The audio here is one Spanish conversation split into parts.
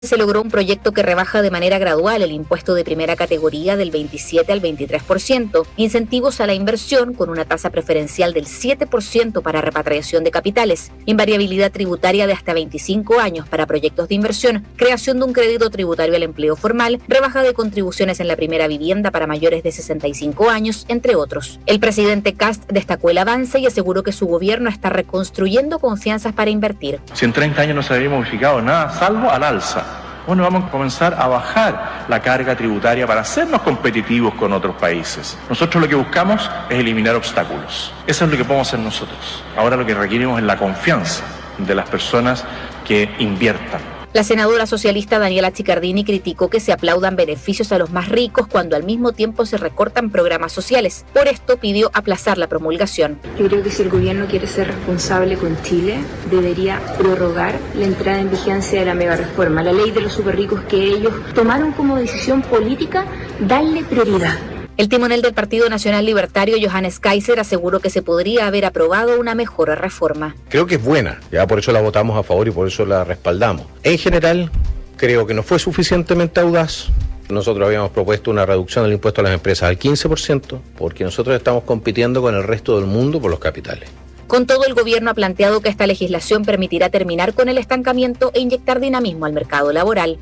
Se logró un proyecto que rebaja de manera gradual el impuesto de primera categoría del 27 al 23%, incentivos a la inversión con una tasa preferencial del 7% para repatriación de capitales, invariabilidad tributaria de hasta 25 años para proyectos de inversión, creación de un crédito tributario al empleo formal, rebaja de contribuciones en la primera vivienda para mayores de 65 años, entre otros. El presidente Kast destacó el avance y aseguró que su gobierno está reconstruyendo confianzas para invertir. Si en 30 años no se había modificado nada, salvo al alza. Bueno, vamos a comenzar a bajar la carga tributaria para hacernos competitivos con otros países. Nosotros lo que buscamos es eliminar obstáculos. Eso es lo que podemos hacer nosotros. Ahora lo que requerimos es la confianza de las personas que inviertan. La senadora socialista Daniela Chiccardini criticó que se aplaudan beneficios a los más ricos cuando al mismo tiempo se recortan programas sociales. Por esto pidió aplazar la promulgación. Yo creo que si el gobierno quiere ser responsable con Chile, debería prorrogar la entrada en vigencia de la megareforma, la ley de los superricos que ellos tomaron como decisión política, darle prioridad. El timonel del Partido Nacional Libertario, Johannes Kaiser, aseguró que se podría haber aprobado una mejor reforma. Creo que es buena, ya por eso la votamos a favor y por eso la respaldamos. En general, creo que no fue suficientemente audaz. Nosotros habíamos propuesto una reducción del impuesto a las empresas al 15%, porque nosotros estamos compitiendo con el resto del mundo por los capitales. Con todo, el gobierno ha planteado que esta legislación permitirá terminar con el estancamiento e inyectar dinamismo al mercado laboral.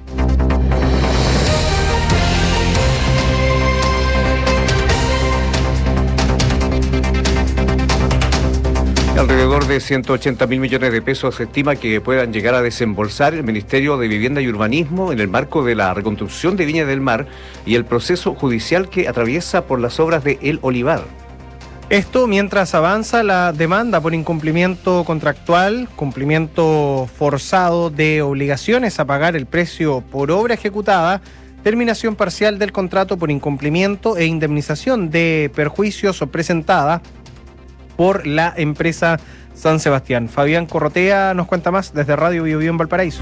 Alrededor de 180.000 millones de pesos se estima que puedan llegar a desembolsar el Ministerio de Vivienda y Urbanismo en el marco de la reconstrucción de Viña del Mar y el proceso judicial que atraviesa por las obras de El Olivar. Esto mientras avanza la demanda por incumplimiento contractual, cumplimiento forzado de obligaciones a pagar el precio por obra ejecutada, terminación parcial del contrato por incumplimiento e indemnización de perjuicios presentada por la empresa San Sebastián. Fabián Corrotea nos cuenta más desde Radio Bio Bio en Valparaíso.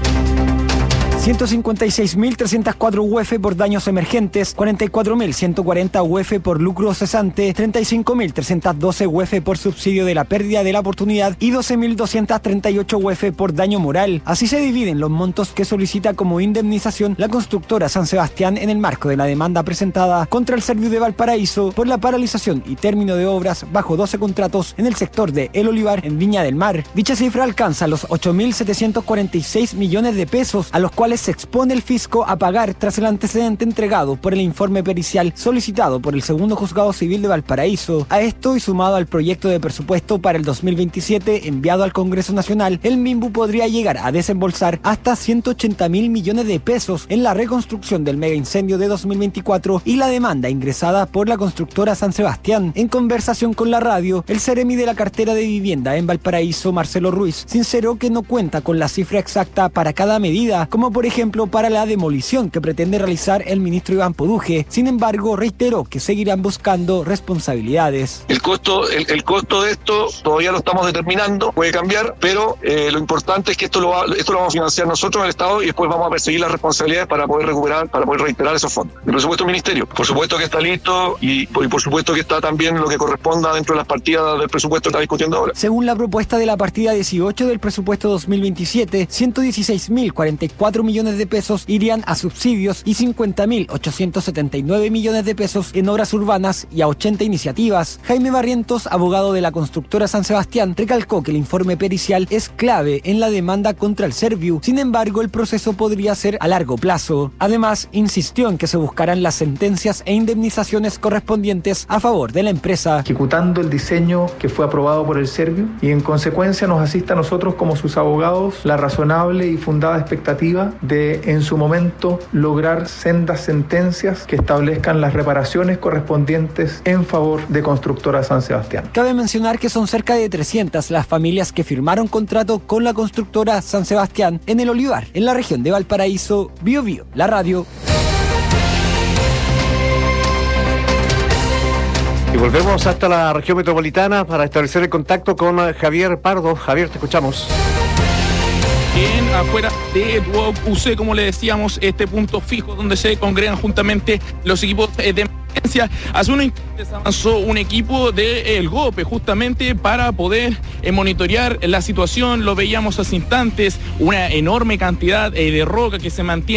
156.304 UF por daños emergentes, 44.140 UF por lucro cesante, 35.312 UF por subsidio de la pérdida de la oportunidad y 12.238 UF por daño moral. Así se dividen los montos que solicita como indemnización la constructora San Sebastián en el marco de la demanda presentada contra el Serviu de Valparaíso por la paralización y término de obras bajo 12 contratos en el sector de El Olivar en Viña del Mar. Dicha cifra alcanza los 8.746 millones de pesos, a los cuales se expone el fisco a pagar tras el antecedente entregado por el informe pericial solicitado por el Segundo Juzgado Civil de Valparaíso. A esto y sumado al proyecto de presupuesto para el 2027 enviado al Congreso Nacional, el MIMBU podría llegar a desembolsar hasta 180.000 millones de pesos en la reconstrucción del mega incendio de 2024 y la demanda ingresada por la constructora San Sebastián. En conversación con la radio, el seremi de la cartera de vivienda en Valparaíso, Marcelo Ruiz, sinceró que no cuenta con la cifra exacta para cada medida, como por ejemplo para la demolición que pretende realizar el ministro Iván Poduje. Sin embargo, reiteró que seguirán buscando responsabilidades. El costo de esto todavía lo estamos determinando, puede cambiar, pero lo importante es que esto lo vamos a financiar nosotros, el Estado, y después vamos a perseguir las responsabilidades para poder recuperar, para poder reiterar esos fondos. El presupuesto del Ministerio, por supuesto que está listo y por supuesto que está también lo que corresponda dentro de las partidas del presupuesto que está discutiendo ahora. Según la propuesta de la partida 18 del presupuesto 2027, 116.044 millones de pesos irían a subsidios y 50.879 millones de pesos en obras urbanas y a 80 iniciativas. Jaime Barrientos, abogado de la constructora San Sebastián, recalcó que el informe pericial es clave en la demanda contra el Serviu. Sin embargo, el proceso podría ser a largo plazo. Además, insistió en que se buscarán las sentencias e indemnizaciones correspondientes a favor de la empresa. Ejecutando el diseño que fue aprobado por el Serviu y en consecuencia nos asiste a nosotros como sus abogados la razonable y fundada expectativa de en su momento lograr sendas sentencias que establezcan las reparaciones correspondientes en favor de constructora San Sebastián. Cabe mencionar que son cerca de 300 las familias que firmaron contrato con la constructora San Sebastián en El Olivar, en la región de Valparaíso. Bio Bio, la radio. Y volvemos hasta la región metropolitana para establecer el contacto con Javier Pardo. Javier, te escuchamos. Bien, afuera de Duoc UC, como le decíamos, este punto fijo donde se congregan juntamente los equipos de Hace unos instantes avanzó un equipo del GOPE justamente para poder monitorear la situación. Lo veíamos hace instantes, una enorme cantidad de roca que se mantiene